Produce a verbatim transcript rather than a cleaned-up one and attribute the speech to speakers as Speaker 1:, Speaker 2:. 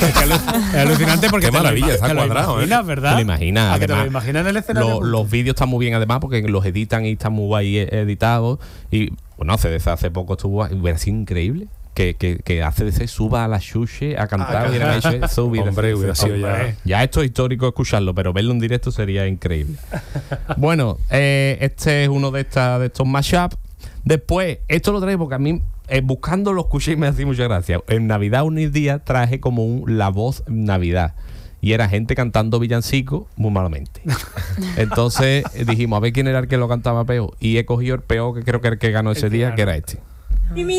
Speaker 1: Es, que es alucinante porque
Speaker 2: qué maravilla, está cuadrado,
Speaker 1: imaginas,
Speaker 2: ¿eh?
Speaker 1: ¿verdad?
Speaker 3: Te lo imaginas,
Speaker 1: ¿A que te
Speaker 3: además,
Speaker 1: lo imaginas en el escenario?
Speaker 3: Lo, los vídeos están muy bien además porque los editan y están muy guay editados. Y bueno, hace, hace poco estuvo, hubiera sido increíble que, que, que A C D C suba a la Xuxe a cantar.
Speaker 1: Ah,
Speaker 3: hubieran hecho eso, hubiera
Speaker 2: Hombre,
Speaker 3: sido,
Speaker 2: hubiera sido
Speaker 1: ya.
Speaker 3: ya esto es histórico escucharlo, pero verlo en directo sería increíble. Bueno, eh, este es uno de, esta, de estos mashups. Después, esto lo traigo porque a mí, eh, buscando lo escuché y me hacía mucha gracia. En Navidad un día traje como un La Voz Navidad. Y era gente cantando villancico muy malamente. Entonces eh, dijimos, a ver quién era el que lo cantaba peor. Y he cogido el peor, que creo que era el que ganó ese día, que era este.